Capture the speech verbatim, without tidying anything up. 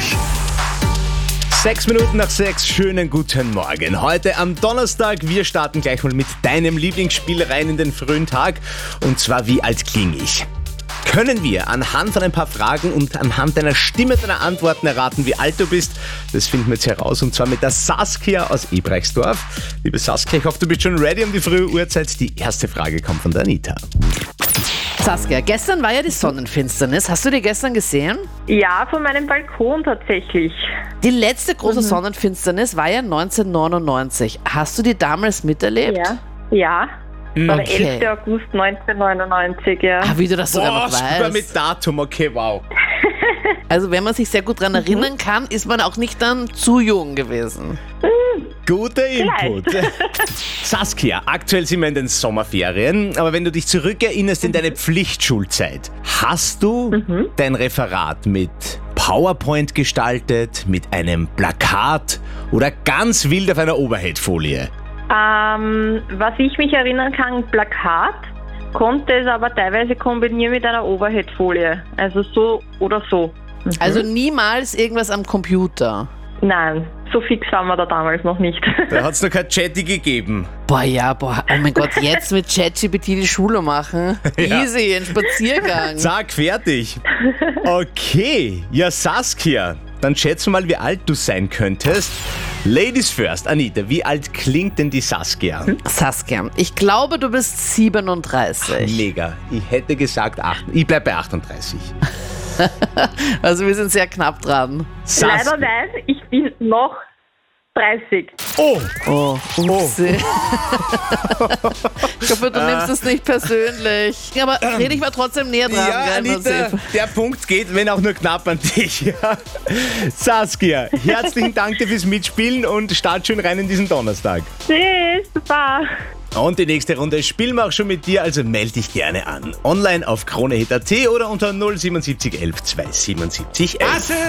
Sechs Minuten nach sechs, schönen guten Morgen. Heute am Donnerstag, wir starten gleich mal mit deinem Lieblingsspiel rein in den frühen Tag. Und zwar, wie alt klinge ich? Können wir anhand von ein paar Fragen und anhand deiner Stimme, deiner Antworten erraten, wie alt du bist? Das finden wir jetzt heraus, und zwar mit der Saskia aus Ebrechtsdorf. Liebe Saskia, ich hoffe, du bist schon ready um die frühe Uhrzeit. Die erste Frage kommt von der Anita. Saskia, gestern war ja die Sonnenfinsternis. Hast du die gestern gesehen? Ja, von meinem Balkon tatsächlich. Die letzte große mhm. Sonnenfinsternis war ja neunzehnhundertneunundneunzig. Hast du die damals miterlebt? Ja. Ja. Das war Okay. der elfter August neunzehnhundertneunundneunzig, ja. Ah, wie du das sogar Boah, noch sogar weißt. mit Datum, okay, wow. Also wenn man sich sehr gut daran erinnern kann, ist man auch nicht dann zu jung gewesen. Guter Input. Saskia, aktuell sind wir in den Sommerferien, aber wenn du dich zurückerinnerst in deine Pflichtschulzeit, hast du Mhm. dein Referat mit PowerPoint gestaltet, mit einem Plakat oder ganz wild auf einer Overhead-Folie? Ähm, was ich mich erinnern kann, Plakat, konnte es aber teilweise kombinieren mit einer Overhead-Folie. Also so oder so. Mhm. Also niemals irgendwas am Computer. Nein, so fix waren wir da damals noch nicht. Da hat es noch kein Chatty gegeben. Boah, ja, boah, oh mein Gott, jetzt mit ChatGPT die Schule machen. Ja. Easy, ein Spaziergang. Zack, fertig. Okay, ja Saskia, dann schätzen wir mal, wie alt du sein könntest. Ladies first, Anita, wie alt klingt denn die Saskia? Saskia, ich glaube, du bist siebenunddreißig. Mega, ich hätte gesagt, acht, ich bleib bei achtunddreißig. Also wir sind sehr knapp dran. Sas- Leider nein, ich bin noch dreißig. Oh, Oh, upsi. Ich hoffe, du nimmst es nicht persönlich. Aber Friedrich war trotzdem näher dran. ja, gell, Anita, Josef? der Punkt geht, wenn auch nur knapp an dich. Ja. Saskia, herzlichen Dank dir fürs Mitspielen und start schön rein in diesen Donnerstag. Tschüss, super. Und die nächste Runde spielen wir auch schon mit dir, also melde dich gerne an. Online auf kronehit punkt at oder unter null sieben sieben eins elf zwei sieben sieben elf.